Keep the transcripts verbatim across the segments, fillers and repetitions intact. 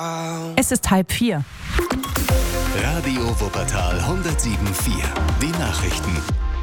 Es ist halb vier. Radio Wuppertal hundertsieben Komma vier. Die Nachrichten.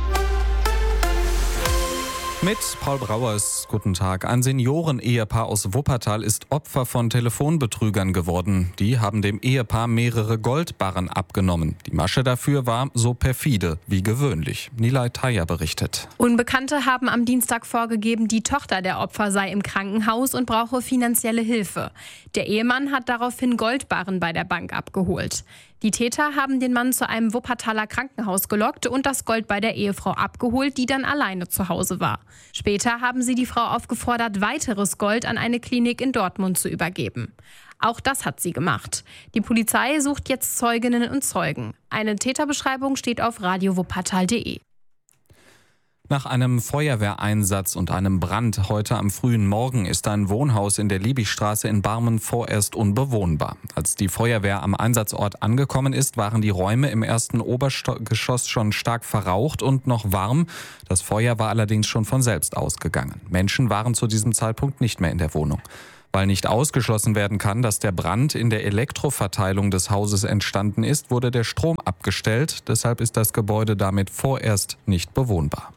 Mit Paul Brauers, guten Tag. Ein Senioren-Ehepaar aus Wuppertal ist Opfer von Telefonbetrügern geworden. Die haben dem Ehepaar mehrere Goldbarren abgenommen. Die Masche dafür war so perfide wie gewöhnlich. Nilay Taya berichtet. Unbekannte haben am Dienstag vorgegeben, die Tochter der Opfer sei im Krankenhaus und brauche finanzielle Hilfe. Der Ehemann hat daraufhin Goldbarren bei der Bank abgeholt. Die Täter haben den Mann zu einem Wuppertaler Krankenhaus gelockt und das Gold bei der Ehefrau abgeholt, die dann alleine zu Hause war. Später haben sie die Frau aufgefordert, weiteres Gold an eine Klinik in Dortmund zu übergeben. Auch das hat sie gemacht. Die Polizei sucht jetzt Zeuginnen und Zeugen. Eine Täterbeschreibung steht auf radio wuppertal punkt de. Nach einem Feuerwehreinsatz und einem Brand heute am frühen Morgen ist ein Wohnhaus in der Liebigstraße in Barmen vorerst unbewohnbar. Als die Feuerwehr am Einsatzort angekommen ist, waren die Räume im ersten Obergeschoss schon stark verraucht und noch warm. Das Feuer war allerdings schon von selbst ausgegangen. Menschen waren zu diesem Zeitpunkt nicht mehr in der Wohnung. Weil nicht ausgeschlossen werden kann, dass der Brand in der Elektroverteilung des Hauses entstanden ist, wurde der Strom abgestellt. Deshalb ist das Gebäude damit vorerst nicht bewohnbar.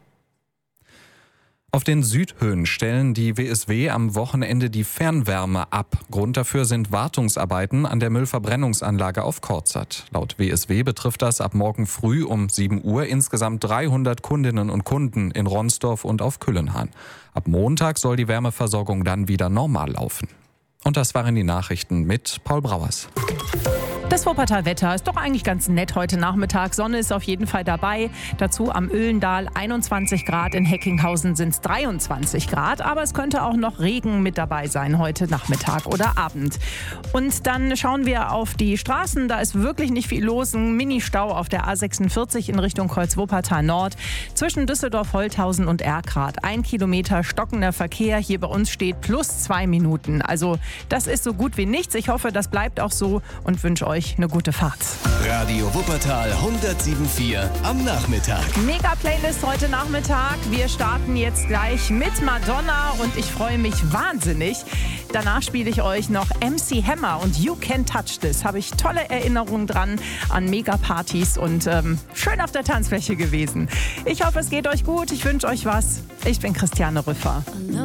Auf den Südhöhen stellen die W S W am Wochenende die Fernwärme ab. Grund dafür sind Wartungsarbeiten an der Müllverbrennungsanlage auf Korzert. Laut W S W betrifft das ab morgen früh um sieben Uhr insgesamt dreihundert Kundinnen und Kunden in Ronsdorf und auf Küllenhahn. Ab Montag soll die Wärmeversorgung dann wieder normal laufen. Und das waren die Nachrichten mit Paul Brauers. Das Wuppertal-Wetter ist doch eigentlich ganz nett heute Nachmittag. Sonne ist auf jeden Fall dabei. Dazu am Öhlendal einundzwanzig Grad, in Heckinghausen sind es dreiundzwanzig Grad. Aber es könnte auch noch Regen mit dabei sein heute Nachmittag oder Abend. Und dann schauen wir auf die Straßen. Da ist wirklich nicht viel los. Ein Mini-Stau auf der A sechsundvierzig in Richtung Kreuz-Wuppertal Nord zwischen Düsseldorf-Holthausen und Erkrath. Ein Kilometer stockender Verkehr. Hier bei uns steht plus zwei Minuten. Also das ist so gut wie nichts. Ich hoffe, das bleibt auch so und wünsche euch eine gute Fahrt. Radio Wuppertal hundertsieben Komma vier am Nachmittag. Mega Playlist heute Nachmittag. Wir starten jetzt gleich mit Madonna und ich freue mich wahnsinnig. Danach spiele ich euch noch M C Hammer und You Can Touch This. Habe ich tolle Erinnerungen dran an Mega-Partys und ähm, schön auf der Tanzfläche gewesen. Ich hoffe, es geht euch gut. Ich wünsche euch was. Ich bin Christiane Rüffer.